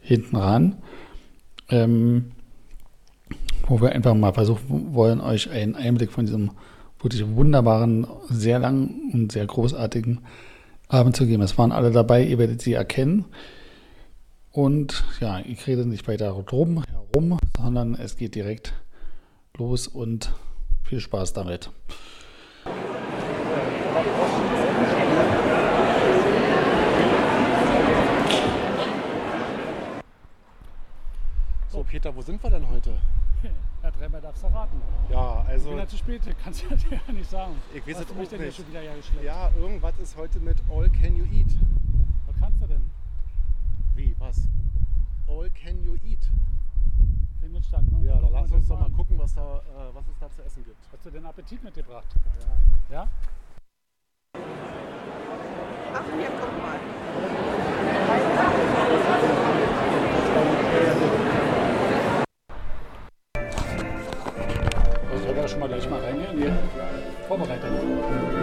hinten ran, wo wir einfach mal versuchen wollen, euch einen Einblick von diesem wirklich wunderbaren, sehr langen und sehr großartigen Abend zu geben. Es waren alle dabei, ihr werdet sie erkennen. Und ja, ich rede nicht weiter drum herum, sondern es geht direkt los und viel Spaß damit. So, Peter, wo sind wir denn heute? Ja, dreimal darfst du raten. Ja, Ich also, bin ja zu spät, kannst du ja nicht sagen. ich weiß Was es hast du mich auch denn hier nicht. schon wieder hergeschleppt? Ja, irgendwas ist heute mit All Can You Eat. Was kannst du denn? Wie, was? All Can You Eat. Findet statt, ne? Ja, da Gucken wir lass uns das doch mal an. gucken, was es da zu essen gibt. Hast du den Appetit mitgebracht? Ja. Ja? Ach, hier, guck mal. Soll ich schon mal gleich mal reingehen? Hier. Vorbereitung.